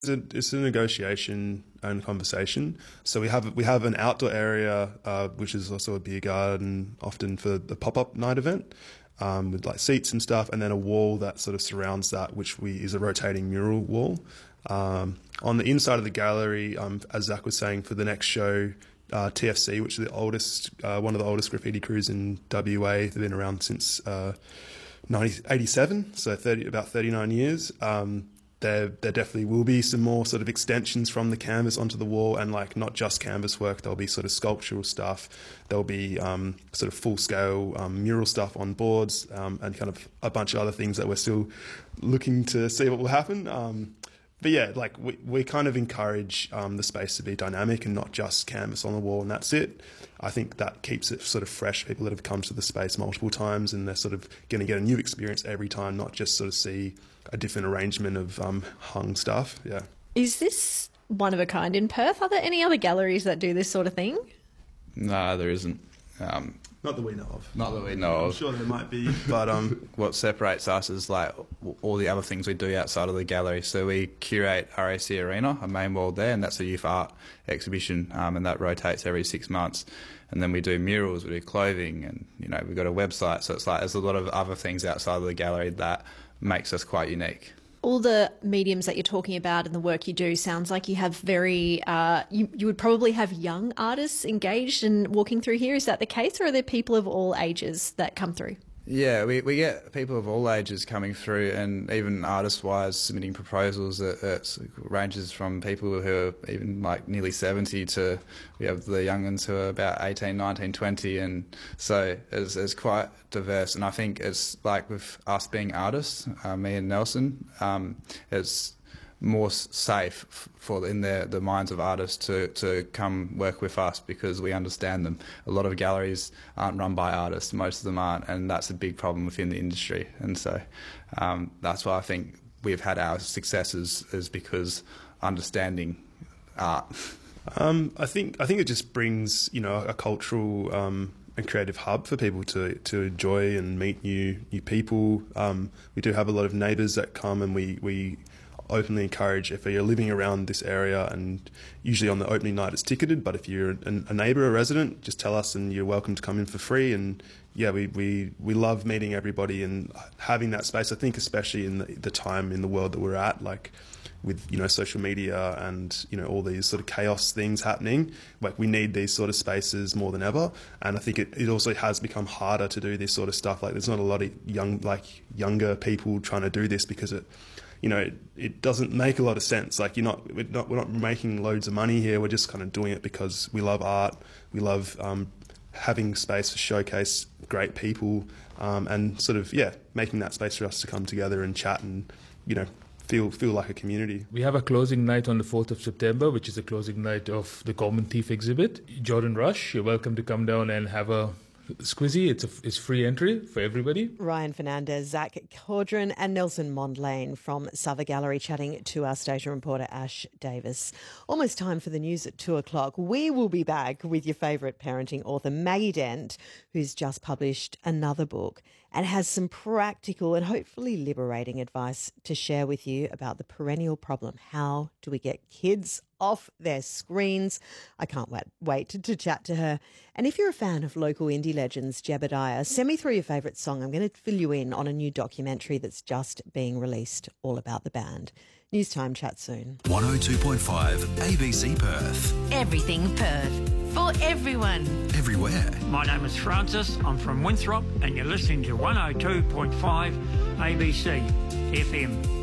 It's a negotiation and conversation. So we have an outdoor area, which is also a beer garden, often for the pop-up night event, with like seats and stuff, and then a wall that sort of surrounds that, which is a rotating mural wall. On the inside of the gallery, as Zach was saying, for the next show, TFC, which is one of the oldest graffiti crews in WA. They've been around since 1987, so about 39 years. There definitely will be some more sort of extensions from the canvas onto the wall, and like not just canvas work. There'll be sort of sculptural stuff. There'll be sort of full-scale mural stuff on boards, and kind of a bunch of other things that we're still looking to see what will happen. But yeah, like we kind of encourage the space to be dynamic and not just canvas on the wall and that's it. I think that keeps it sort of fresh. People that have come to the space multiple times, and they're sort of going to get a new experience every time, not just sort of see a different arrangement of hung stuff. Yeah. Is this one of a kind in Perth? Are there any other galleries that do this sort of thing? No, there isn't. Not that we know of. Not that we know of. I'm sure there might be, but what separates us is like all the other things we do outside of the gallery. So we curate RAC Arena, a main wall there, and that's a youth art exhibition, and that rotates every 6 months. And then we do murals, we do clothing, and we've got a website. So it's like there's a lot of other things outside of the gallery that makes us quite unique. All the mediums that you're talking about and the work you do sounds like you have very, you would probably have young artists engaged and walking through here. Is that the case, or are there people of all ages that come through? Yeah, we get people of all ages coming through, and even artist-wise submitting proposals that ranges from people who are even like nearly 70 to we have the young ones who are about 18, 19, 20, and so it's quite diverse. And I think it's like with us being artists, me and Nelson, it's more safe in the minds of artists to come work with us because we understand them. A lot of galleries aren't run by artists, most of them aren't, and that's a big problem within the industry. And so that's why I think we've had our successes is because understanding art. I think it just brings a cultural and creative hub for people to enjoy and meet new people. We do have a lot of neighbours that come, and we openly encourage, if you're living around this area, and usually on the opening night it's ticketed, but if you're a neighbour, a resident, just tell us and you're welcome to come in for free. And yeah, we love meeting everybody and having that space. I think especially in the time in the world that we're at, like with social media and all these sort of chaos things happening, like we need these sort of spaces more than ever. And I think it also has become harder to do this sort of stuff. Like there's not a lot of younger people trying to do this because it doesn't make a lot of sense. Like we're not making loads of money here. We're just kind of doing it because we love art. We love having space to showcase great people, and sort of making that space for us to come together and chat and feel like a community. We have a closing night on the 4th of September, which is the closing night of the Common Thief exhibit. Jordan Rush, you're welcome to come down and have a squizzy. It's free entry for everybody. Ryan Fernandez, Zach Caudron and Nelson Mondlane from Sava Gallery chatting to our station reporter Ash Davis. Almost time for the news at 2:00. We will be back with your favourite parenting author Maggie Dent, who's just published another book and has some practical and hopefully liberating advice to share with you about the perennial problem. How do we get kids off their screens? I can't wait to chat to her. And if you're a fan of local indie legends, Jebediah, send me through your favourite song. I'm going to fill you in on a new documentary that's just being released all about the band. News Time, chat soon. 102.5 ABC Perth. Everything Perth. For everyone. Everywhere. My name is Francis. I'm from Winthrop and you're listening to 102.5 ABC FM.